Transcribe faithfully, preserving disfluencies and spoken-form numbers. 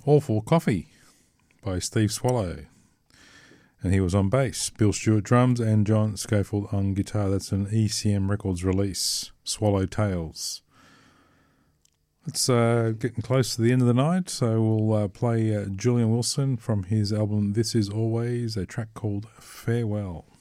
Awful Coffee by Steve Swallow. And he was on bass. Bill Stewart drums and John Scofield on guitar. That's an E C M Records release. Swallow Tales. It's uh, getting close to the end of the night, so we'll uh, play uh, Julian Wilson from his album This Is Always, a track called Farewell.